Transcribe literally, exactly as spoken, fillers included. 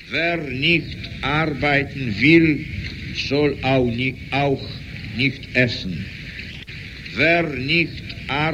Wer nicht arbeiten will, soll auch nicht, auch nicht essen. Wer nicht arbeitet,